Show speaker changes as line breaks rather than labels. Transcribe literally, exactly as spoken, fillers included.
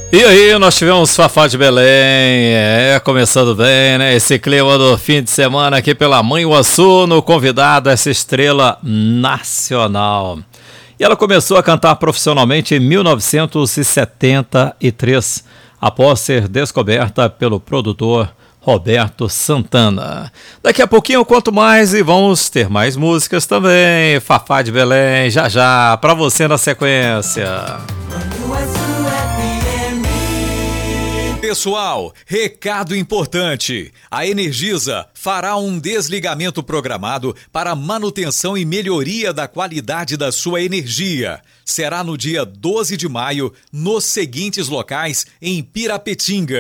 E aí, nós tivemos Fafá de Belém, é, começando bem, né? Esse clima do fim de semana aqui pela Mãe Uaçu, no convidado, essa estrela nacional. E ela começou a cantar profissionalmente em mil novecentos e setenta e três, após ser descoberta pelo produtor Roberto Santana. Daqui a pouquinho eu conto mais e vamos ter mais músicas também. Fafá de Belém, já já, pra você na sequência.
Pessoal, recado importante. A Energisa fará um desligamento programado para manutenção e melhoria da qualidade da sua energia. Será no dia doze de maio, nos seguintes locais em Pirapetinga.